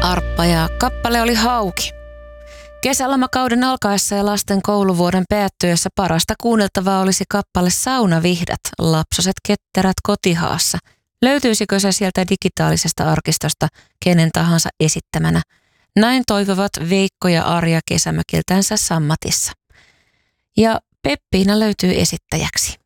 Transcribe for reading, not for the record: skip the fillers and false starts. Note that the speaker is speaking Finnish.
Arppa ja kappale oli Hauki. Kesälomakauden alkaessa ja lasten kouluvuoden päättyessä parasta kuunneltavaa olisi kappale Saunavihdat, lapsoset ketterät kotihaassa. Löytyisikö se sieltä digitaalisesta arkistosta kenen tahansa esittämänä? Näin toivovat Veikko ja Arja kesämökiltänsä Sammatissa. Ja Peppiina löytyy esittäjäksi.